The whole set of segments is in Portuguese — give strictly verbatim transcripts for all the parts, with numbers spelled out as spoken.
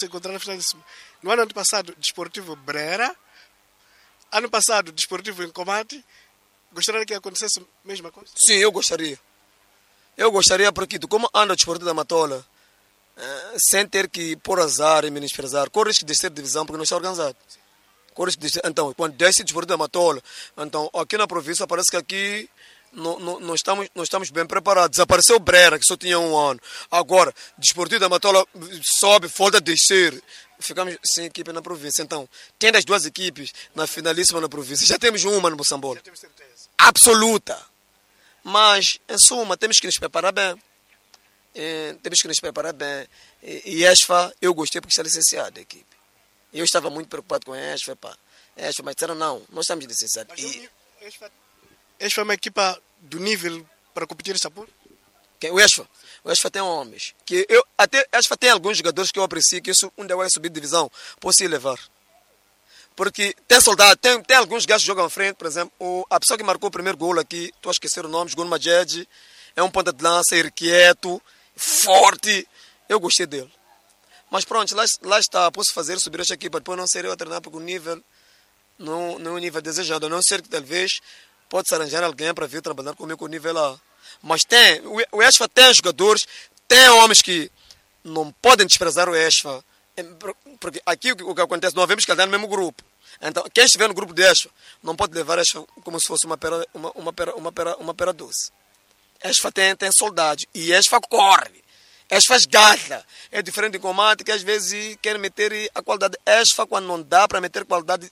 encontrar na finalíssima. No ano passado, Desportivo Brera. Ano passado, Desportivo em Comate. Gostaria que acontecesse a mesma coisa? Sim, eu gostaria. Eu gostaria porque, como anda o Desportivo da Matola, eh, sem ter que pôr azar e menosprezar, corre risco de ser divisão porque não está organizado. Corre risco de ser, então, quando desce o Desportivo da Matola, então, aqui na província parece que aqui não, não, não, estamos, não estamos bem preparados. Desapareceu o Brera, que só tinha um ano. Agora, Desportivo da Matola sobe, volta a descer. Ficamos sem equipe na província. Então, tendo as duas equipes na finalíssima na província, já temos uma no Moçambola. Já temos certeza. Absoluta. Mas, em suma, temos que nos preparar bem. É, temos que nos preparar bem. E, e ESFA, eu gostei porque está licenciado a equipe. Eu estava muito preocupado com a ESFA, pá. ESFA, mas disseram não, nós estamos licenciados. Mas E, ESFA é uma equipa do nível para competir essa por? quem? O ESFA. O ESFA tem homens. Que eu, até ESFA tem alguns jogadores que eu aprecio que isso, um dia vai subir de divisão, posso ir levar. Porque tem soldado, tem, tem alguns gajos que jogam à frente, por exemplo, o, a pessoa que marcou o primeiro gol aqui, estou a esquecer o nome, jogou no Majed, é um ponta de lança, irrequieto, forte, eu gostei dele. Mas pronto, lá, lá está, posso fazer, subir esta equipa, depois não ser eu a treinar porque o nível não, não é o nível desejado, a não ser que talvez pode-se arranjar alguém para vir trabalhar comigo com o nível lá. Mas tem, o, o ESFA tem jogadores, tem homens que não podem desprezar o ESFA. Porque aqui o que acontece, nós vemos que ele está no mesmo grupo. Então, quem estiver no grupo de ESFA não pode levar ESFA como se fosse uma pera, uma, uma pera, uma pera, uma pera doce. ESFA tem, tem soldados e ESFA corre. ESFA esgata. É diferente de Comate que às vezes querem meter a qualidade. ESFA, quando não dá para meter qualidade,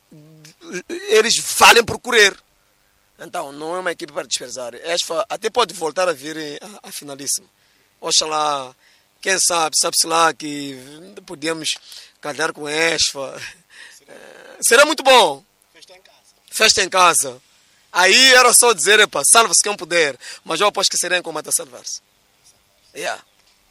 eles valem por correr. Então, não é uma equipe para desprezar. ESFA até pode voltar a vir a, a finalíssima. Oxalá. Quem sabe, sabe-se lá que podemos casar com ESFA. É, será muito bom. Festa em casa. Festa em casa. Aí era só dizer, epa, salva-se quem puder. Mas eu aposto que será em Comate a salvar-se. Yeah.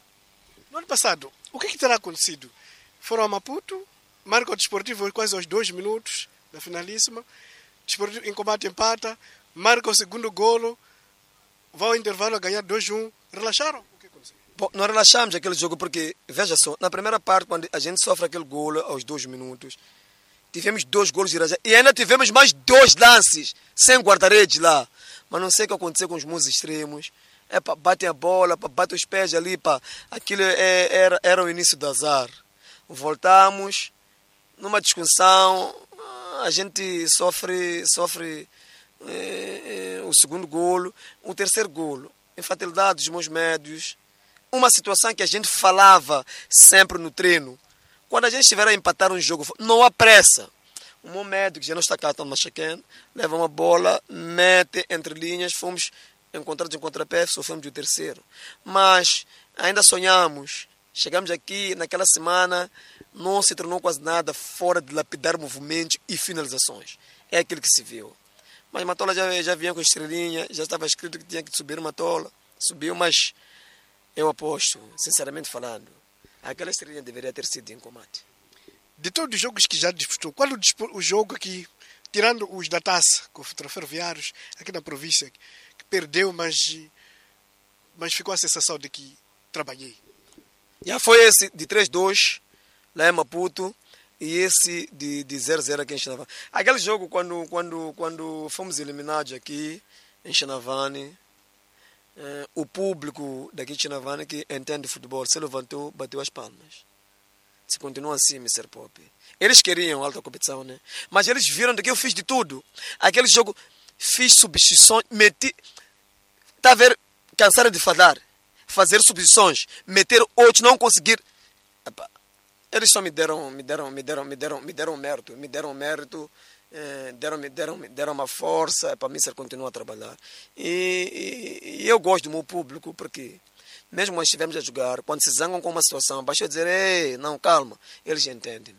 No ano passado, o que, é que terá acontecido? Foram a Maputo, marca o Desportivo quase aos dois minutos da finalíssima. Desportivo em Comate empata, marca o segundo golo, vão ao intervalo a ganhar dois a um. Relaxaram? Bom, nós relaxamos aquele jogo porque, veja só, na primeira parte, quando a gente sofre aquele golo aos dois minutos, tivemos dois golos de Irajá e ainda tivemos mais dois lances sem guarda-redes lá. Mas não sei o que aconteceu com os meus extremos. É para bater a bola, para bater os pés ali, para aquilo é, era, era o início do azar. Voltamos, numa discussão, a gente sofre, sofre é, é, o segundo golo, o terceiro golo, infantilidade dos meus médios. Uma situação que a gente falava sempre no treino. Quando a gente estiver a empatar um jogo, não há pressa. O meu médico já não está cá, está machucando, leva uma bola, mete entre linhas, fomos encontrados em contrapé, sofremos o terceiro. Mas ainda sonhamos. Chegamos aqui, naquela semana, não se tornou quase nada fora de lapidar movimentos e finalizações. É aquilo que se viu. Mas Matola já, já vinha com estrelinha, já estava escrito que tinha que subir Matola. Subiu, mas eu aposto, sinceramente falando, aquela estrelinha deveria ter sido em Comate. De todos os jogos que já disputou, qual o, o jogo que, tirando os da taça, com os ferroviários, aqui na província, que perdeu, mas, mas ficou a sensação de que trabalhei? Já foi esse de três a dois, lá em Maputo, e esse de, de zero a zero aqui em Xanavane. Aquele jogo, quando, quando, quando fomos eliminados aqui em Xanavane, Uh, o público daqui de Xanavane que entende futebol se levantou, bateu as palmas. Se continua assim, mister Pop. Eles queriam alta competição, né? Mas eles viram que eu fiz de tudo. Aquele jogo, fiz substituições, meti... Está a ver, cansaram de falar. Fazer substituições, meter oito, não conseguir. Epá, eles só me deram, me deram, me deram, me deram, me deram mérito, me deram mérito. É, deram, deram, deram uma força para mim ser continuar a trabalhar e, e, e eu gosto do meu público porque mesmo nós estivemos a jogar, quando se zangam com uma situação, basta eu dizer, ei, não, calma, eles entendem.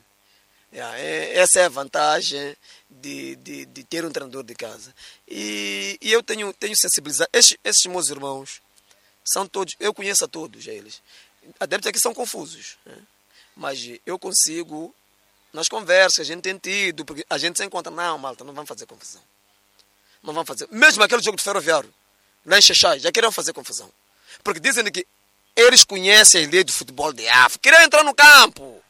É, essa é a vantagem de, de, de ter um treinador de casa e, e eu tenho, tenho sensibilizado esses, esses meus irmãos são todos, eu conheço a todos eles, adeptos aqui são confusos, né? Mas eu consigo. Nas conversas, a gente tem tido, porque a gente se encontra, não, malta, não vamos fazer confusão. Não vamos fazer. Mesmo aquele jogo de ferroviário, lá em Xaxai, já queriam fazer confusão. Porque dizem que eles conhecem a lei do futebol de África, queriam entrar no campo.